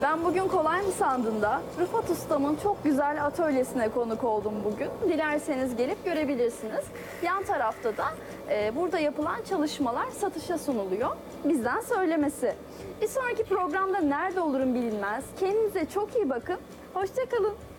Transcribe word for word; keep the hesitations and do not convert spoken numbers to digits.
Ben bugün kolay mı sandın da Rıfat Ustam'ın çok güzel atölyesine konuk oldum bugün. Dilerseniz gelip görebilirsiniz. Yan tarafta da e, burada yapılan çalışmalar satışa sunuluyor. Bizden söylemesi. Bir sonraki programda nerede olurum bilinmez. Kendinize çok iyi bakın. Hoşça kalın.